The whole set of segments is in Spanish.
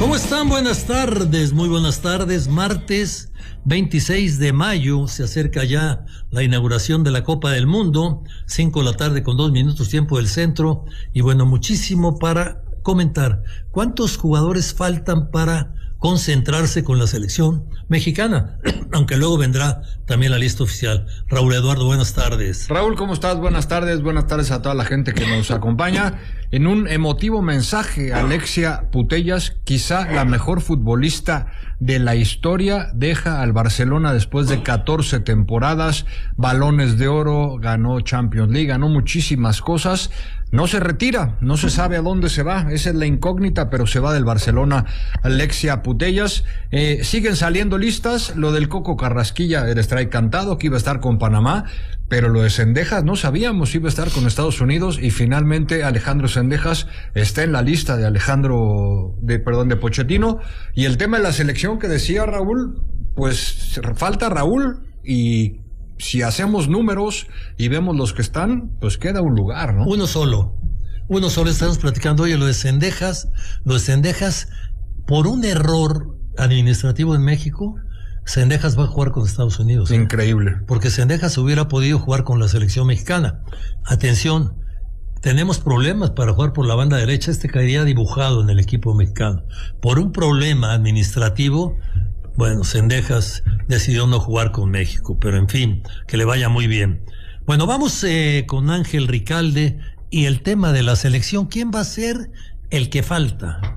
¿Cómo están? Buenas tardes, muy buenas tardes. Martes 26 de mayo, se acerca ya la inauguración de la Copa del Mundo, 5 de la tarde con 2 minutos tiempo del centro, y bueno, muchísimo para comentar. ¿Cuántos jugadores faltan para concentrarse con la selección mexicana? Aunque luego vendrá también la lista oficial. Raúl Eduardo, buenas tardes. Raúl, ¿cómo estás? Buenas tardes a toda la gente que nos acompaña. En un emotivo mensaje, Alexia Putellas, quizá la mejor futbolista de la historia, deja al Barcelona después de 14 temporadas, balones de oro, ganó Champions League, ganó muchísimas cosas. No se retira, no se sabe a dónde se va, esa es la incógnita, pero se va del Barcelona Alexia Putellas. Siguen saliendo listas, lo del Coco Carrasquilla era strike cantado, que iba a estar con Panamá, pero lo de Cendejas no sabíamos si iba a estar con Estados Unidos, y finalmente Alejandro Cendejas está en la lista de de Pochettino. Y el tema de la selección que decía Raúl, pues falta Raúl, y si hacemos números y vemos los que están, pues queda un lugar, ¿no? Uno solo estamos platicando hoy, lo de Cendejas, por un error administrativo en México, Cendejas va a jugar con Estados Unidos. Increíble. Porque Cendejas hubiera podido jugar con la selección mexicana. Atención, tenemos problemas para jugar por la banda derecha, caería dibujado en el equipo mexicano. Por un problema administrativo, bueno, Cendejas decidió no jugar con México, pero en fin, que le vaya muy bien. Bueno, vamos con Ángel Ricalde y el tema de la selección. ¿Quién va a ser el que falta?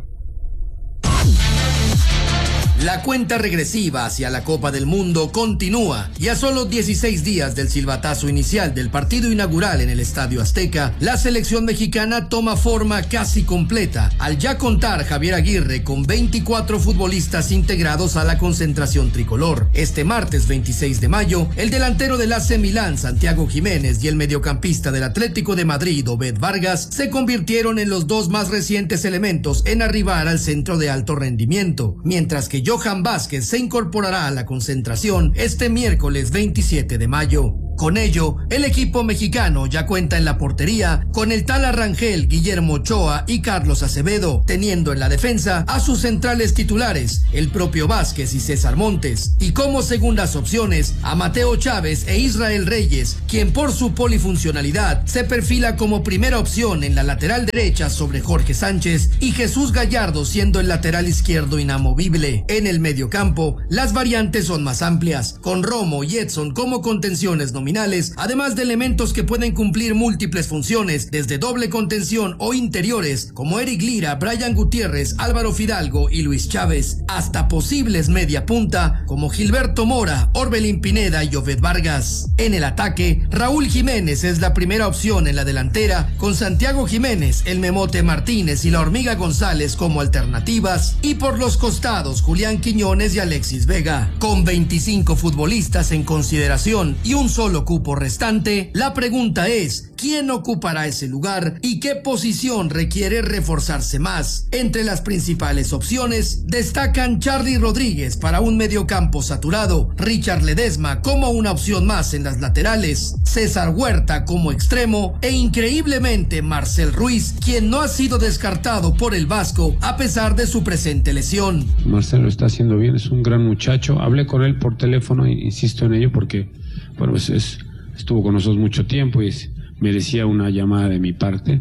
La cuenta regresiva hacia la Copa del Mundo continúa y a solo 16 días del silbatazo inicial del partido inaugural en el Estadio Azteca, la selección mexicana toma forma casi completa al ya contar Javier Aguirre con 24 futbolistas integrados a la concentración tricolor. Este martes 26 de mayo, el delantero del AC Milán, Santiago Jiménez, y el mediocampista del Atlético de Madrid, Obed Vargas, se convirtieron en los dos más recientes elementos en arribar al centro de alto rendimiento, mientras que Johan Vázquez se incorporará a la concentración este miércoles 27 de mayo. Con ello, el equipo mexicano ya cuenta en la portería con el Tala Rangel, Guillermo Ochoa y Carlos Acevedo, teniendo en la defensa a sus centrales titulares, el propio Vázquez y César Montes, y como segundas opciones a Mateo Chávez e Israel Reyes, quien por su polifuncionalidad se perfila como primera opción en la lateral derecha sobre Jorge Sánchez, y Jesús Gallardo siendo el lateral izquierdo inamovible. En el mediocampo, las variantes son más amplias, con Romo y Edson como contenciones nominales, además de elementos que pueden cumplir múltiples funciones, desde doble contención o interiores, como Eric Lira, Brian Gutiérrez, Álvaro Fidalgo y Luis Chávez, hasta posibles media punta, como Gilberto Mora, Orbelín Pineda y Obed Vargas. En el ataque, Raúl Jiménez es la primera opción en la delantera, con Santiago Jiménez, el Memote Martínez y la Hormiga González como alternativas, y por los costados, Julián Quiñones y Alexis Vega. Con 25 futbolistas en consideración y un solo cupo restante, la pregunta es, ¿quién ocupará ese lugar y qué posición requiere reforzarse más? Entre las principales opciones destacan Charly Rodríguez para un mediocampo saturado, Richard Ledesma como una opción más en las laterales, César Huerta como extremo e increíblemente Marcel Ruiz, quien no ha sido descartado por el Vasco a pesar de su presente lesión. Marcel lo está haciendo bien, es un gran muchacho. Hablé con él por teléfono e insisto en ello porque bueno, pues estuvo con nosotros mucho tiempo y merecía una llamada de mi parte.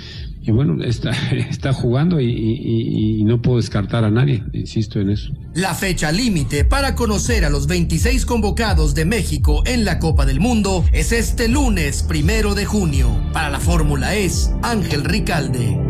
Y bueno, está jugando y no puedo descartar a nadie, insisto en eso. La fecha límite para conocer a los 26 convocados de México en la Copa del Mundo es este lunes 1 de junio. Para la Fórmula es Ángel Ricalde.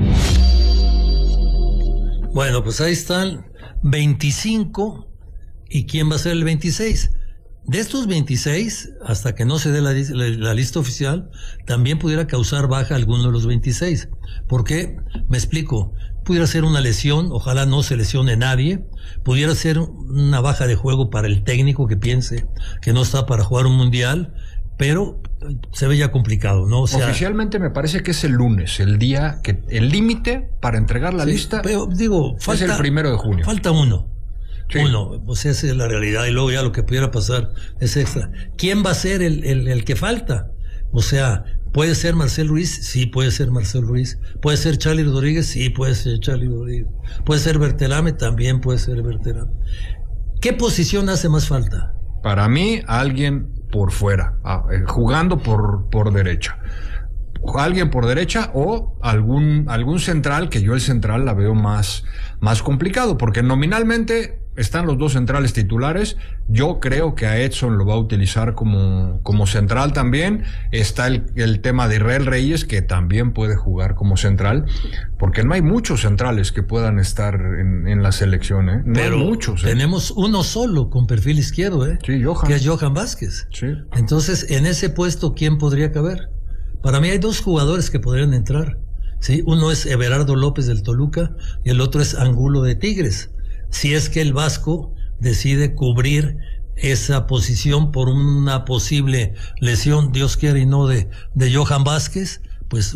Bueno, pues ahí están 25. ¿Y quién va a ser el 26? De estos 26, hasta que no se dé la lista oficial, también pudiera causar baja alguno de los 26. ¿Por qué? Me explico. Pudiera ser una lesión, ojalá no se lesione nadie. Pudiera ser una baja de juego para el técnico que piense que no está para jugar un mundial, pero se ve ya complicado, ¿no? O sea, oficialmente me parece que es el lunes, el día que el límite para entregar la lista. Pero digo, es el 1 de junio. Falta uno. Sí. Uno, pues esa es la realidad, y luego ya lo que pudiera pasar es extra. ¿Quién va a ser el que falta? O sea, ¿puede ser Marcel Ruiz? Sí, puede ser Marcel Ruiz. ¿Puede ser Charly Rodríguez? Sí, puede ser Charly Rodríguez. ¿Puede ser Berterame? También puede ser Berterame. ¿Qué posición hace más falta? Para mí, alguien por fuera, jugando por derecha. Alguien por derecha o algún central, que yo el central la veo más complicado, porque nominalmente están los dos centrales titulares. Yo creo que a Edson lo va a utilizar como central también. Está el tema de Israel Reyes, que también puede jugar como central, porque no hay muchos centrales que puedan estar en la selección, ¿eh? No pero hay muchos, ¿eh? Tenemos uno solo con perfil izquierdo, Sí, Johan. que es Johan Vázquez. Sí. Entonces, en ese puesto, ¿quién podría caber? Para mí hay dos jugadores que podrían entrar, ¿sí? Uno es Everardo López del Toluca y el otro es Angulo de Tigres. Si es que el Vasco decide cubrir esa posición por una posible lesión, Dios quiera y no, de Johan Vázquez, pues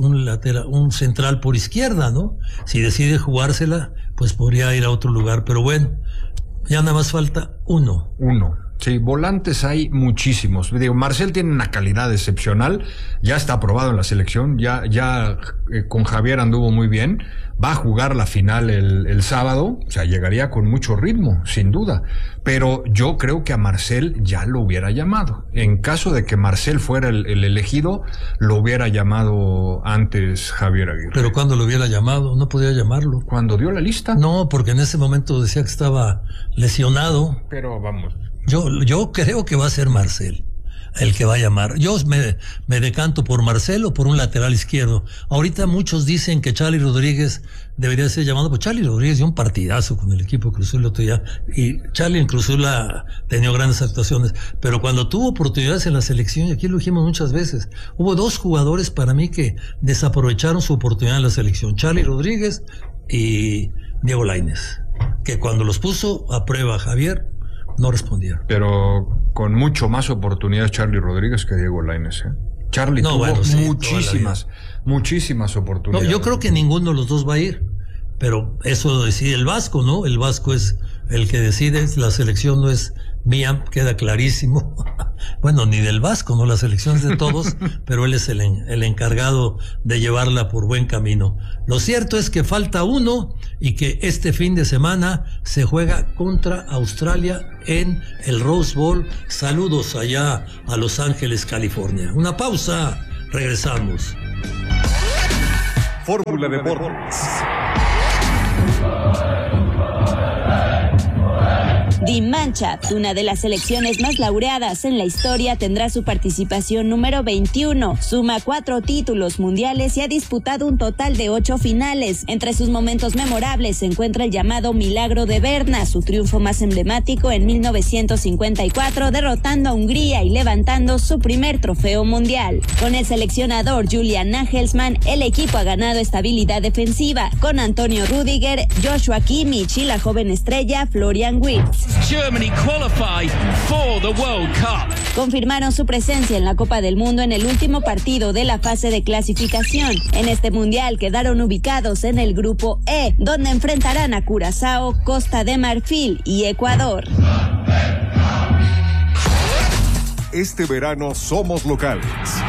un central por izquierda, ¿no? Si decide jugársela, pues podría ir a otro lugar. Pero bueno, ya nada más falta uno. Sí, volantes hay muchísimos. Digo, Marcel tiene una calidad excepcional, ya está aprobado en la selección, ya con Javier anduvo muy bien, va a jugar la final el sábado, o sea, llegaría con mucho ritmo, sin duda. Pero yo creo que a Marcel ya lo hubiera llamado. En caso de que Marcel fuera el elegido, lo hubiera llamado antes Javier Aguirre. Pero cuando lo hubiera llamado, no podía llamarlo. ¿Cuando dio la lista? No, porque en ese momento decía que estaba lesionado. Pero vamos. Yo creo que va a ser Marcel el que va a llamar. Yo me decanto por Marcel o por un lateral izquierdo. Ahorita muchos dicen que Charly Rodríguez debería ser llamado, pues Charly Rodríguez dio un partidazo con el equipo Cruz Azul el otro día, y Charly en Cruz Azul ha tenido grandes actuaciones, pero cuando tuvo oportunidades en la selección, y aquí lo dijimos muchas veces, hubo dos jugadores para mí que desaprovecharon su oportunidad en la selección, Charly Rodríguez y Diego Lainez, que cuando los puso a prueba Javier, no respondieron. Pero con mucho más oportunidades Charly Rodríguez que Diego Lainez, ¿eh? Charly tuvo muchísimas oportunidades. No, yo creo que ninguno de los dos va a ir, pero eso lo decide el Vasco, ¿no? El Vasco es el que decide, la selección no es mía, queda clarísimo. Bueno, ni del Vasco, ¿no? La selección es de todos, pero él es el encargado de llevarla por buen camino. Lo cierto es que falta uno y que este fin de semana se juega contra Australia en el Rose Bowl. Saludos allá a Los Ángeles, California. Una pausa, regresamos. Fórmula Deportes. Die Mannschaft, una de las selecciones más laureadas en la historia, tendrá su participación número 21. Suma 4 títulos mundiales y ha disputado un total de 8 finales. Entre sus momentos memorables se encuentra el llamado Milagro de Berna, su triunfo más emblemático en 1954, derrotando a Hungría y levantando su primer trofeo mundial. Con el seleccionador Julian Nagelsmann, el equipo ha ganado estabilidad defensiva, con Antonio Rüdiger, Joshua Kimmich y la joven estrella Florian Wirtz. Germany qualify for the World Cup. Confirmaron su presencia en la Copa del Mundo en el último partido de la fase de clasificación. En este mundial quedaron ubicados en el grupo E, donde enfrentarán a Curazao, Costa de Marfil y Ecuador. Este verano somos locales.